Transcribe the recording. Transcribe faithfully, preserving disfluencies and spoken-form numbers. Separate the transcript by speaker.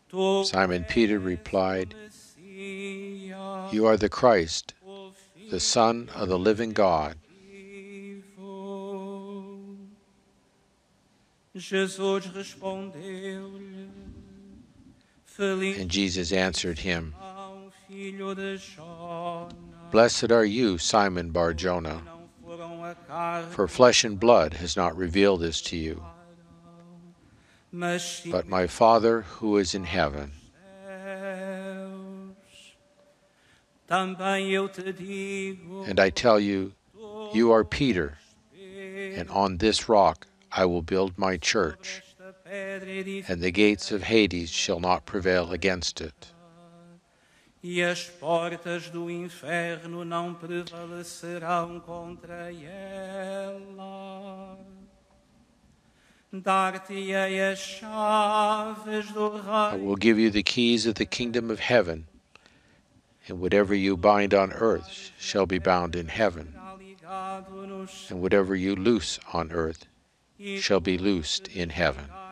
Speaker 1: Simon Peter replied, "You are the Christ, the Son of the living God." And Jesus answered him, "Blessed are you, Simon Bar-Jonah, for flesh and blood has not revealed this to you, but my Father who is in heaven. And I tell you, you are Peter, and on this rock I will build my church, and the gates of Hades shall not prevail against it."
Speaker 2: E as portas do inferno não prevalecerão contra ela. Dar-te-ei as chaves do
Speaker 1: I
Speaker 2: reino.
Speaker 1: will give you the keys of the kingdom of heaven, and whatever you bind on earth shall be bound in heaven, and whatever you loose on earth shall be loosed in heaven.